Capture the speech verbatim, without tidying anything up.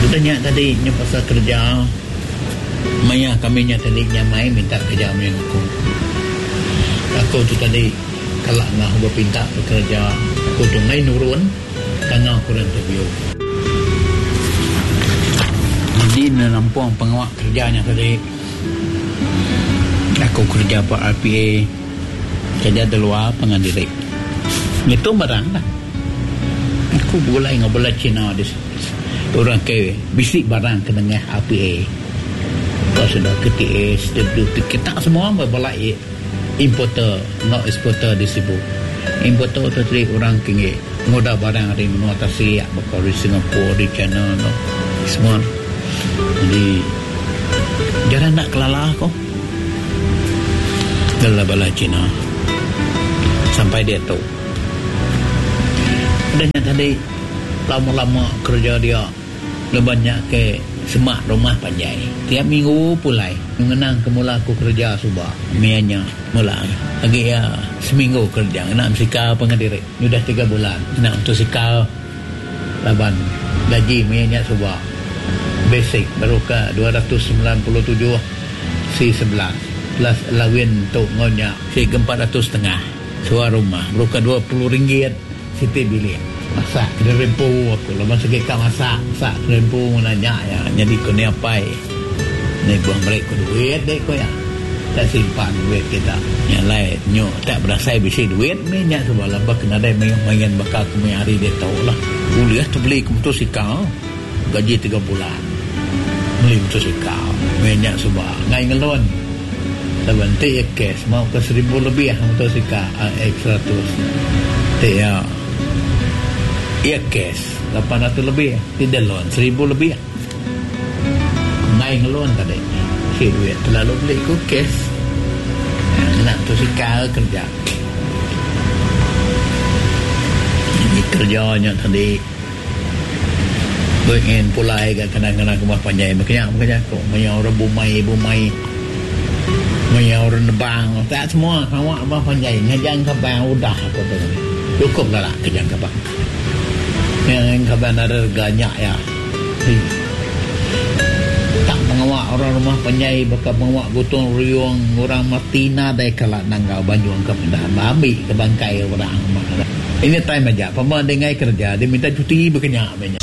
Tanya tadi nya pasal kerja. Maya kami nya tadi nya mai minta kerja dengan aku. Aku tu tadi kalau ngah gua pinta bekerja, aku tu ngai nurun karena aku interview. Jadi nampung pengawal kerjanya tadi. Aku kerja buat R P A, kerja di luar pengadilan. Itu barang lah. Aku boleh ngobrol Cina di orang ke bisik barang ke dengan R P A. Kau sudah ke T S, W T, kita semua berbalai importer, not exporter di situ. Importer tu tadi orang kini ngoda barang dari menua Asia, bakal di Singapura, di China, no. Semua. Jadi jangan nak kelalah kau. Dalam balai Cina sampai dia tahu. Dan yang tadi lama-lama kerja dia lebih banyak ke semak rumah panjai. Tiap minggu pulai mengenang kemula aku kerja subah. Mianya mula lagi ya seminggu kerja nak sikal pengadirik. Sudah tiga bulan nak untuk sikal laban gaji mianya subah. Basic baru ke dua ratus sembilan puluh tujuh C sebelas plus lawin untuk ngonyak si empat ratus setengah sewa rumah baru ke dua puluh ringgit siti bilik masak kena rempu aku lepas segi kau masak masak kena rempu nanya ya jadi kau ni apa ni buang break kau duit dek kau ya tak simpan duit kita yang lain nyok tak berasa bisi duit minyak sebab lambak kena ada main-main bakal aku main hari dia tahu lah kuliah tu beli motosikal gaji tiga bulan beli motosikal minyak sebab ngai ngelon sebentar ya cash mau ke seribu lebih motosikal X seratus ya ya cash lapan ratus lebih tidak loan seribu lebih ngai ngelon tadi si duit terlalu beli ku cash nak motosikal kerja ini kerjanya tadi ingin pulai kadang-kadang rumah panjang makanya makanya kok banyak orang bumai bumai banyak orang nebang tak semua awak rumah panjang ngajang kabang udah apa tu cukup dah lah kejang kabang yang kabang ada banyak ya tak mengawak orang rumah panjang bakal mengawak gotong riung orang matina dai kalak nanggau banjuang kependahan babi ke bangkai orang ini time aja pemandai kerja dia minta cuti berkenyak banyak